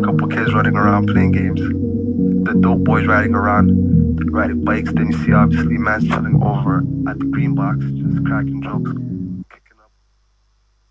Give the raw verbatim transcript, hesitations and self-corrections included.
couple kids running around playing games. The dope boys riding around, riding bikes. Then you see obviously man's chilling over at the green box, just cracking jokes.